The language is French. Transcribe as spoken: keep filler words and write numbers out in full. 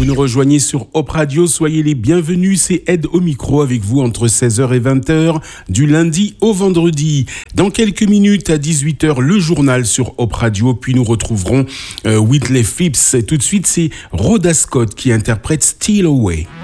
vous nous rejoignez sur Hop Radio, soyez les bienvenus, c'est Ed au micro avec vous entre seize heures et vingt heures du lundi au vendredi. Dans quelques minutes à dix-huit heures, le journal sur Hop Radio, puis nous retrouverons euh, Whitley Phipps. Et tout de suite, c'est Rhoda Scott qui interprète Steal Away.